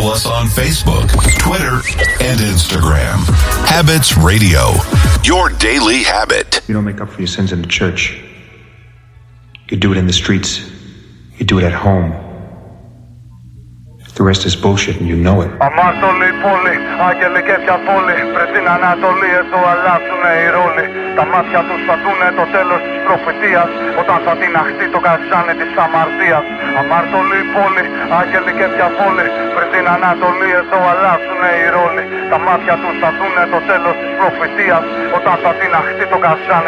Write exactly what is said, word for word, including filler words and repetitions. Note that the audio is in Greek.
Follow us on Facebook, Twitter, and Instagram. Habits Radio, your daily habit. You don't make up for your sins in the church. You do it in the streets. You do it at home. The rest is bullshit and you know it. Αμάρτωλοι πόλη, άγγελοι και πια πόλη. Πριν την Ανατολή εδώ αλλάξουνε οι ρόλοι. Τα μάτια τους θα δούνε το τέλος της προφητείας, όταν θα τιναχτεί το καζάνι της αμαρτίας. Αμάρτωλοι πόλη, άγγελοι και πια πόλη. Πριν την Ανατολή εδώ αλλάξουνε οι ρόλοι. Τα μάτια τους θα δούνε το τέλος της προφητείας, όταν θα τιναχτεί το καζάνι